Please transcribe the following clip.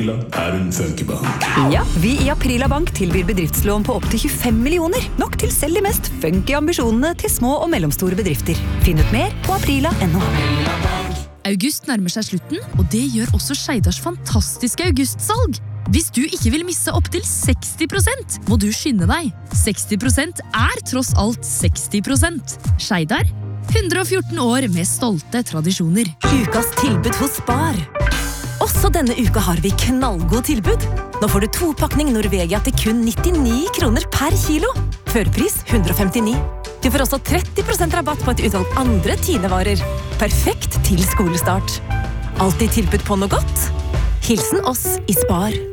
Aprila en funkybank. Ja, vi I Aprila Bank tilbyr bedriftslån på opp til 25 millioner. Nok til selv de mest funky ambisjonene til små og mellomstore bedrifter. Finn ut mer på aprila.no. August nærmer seg slutten, og det gjør også Skeidars fantastiske augustsalg. Hvis du ikke vil misse opp til 60%, må du skynde deg. 60% tross alt 60%. Skeidar, 114 år med stolte tradisjoner. Ukas tilbud hos Spar. Også denne uka har vi knallgod tilbud. Nå får du 2-pakning Norvegia til kun 99 kroner per kilo. Førpris 159. Du får også 30% rabatt på et utvalg andre Tine-varer. Perfekt til skolestart. Alltid tilbud på noe godt. Hilsen oss I Spar.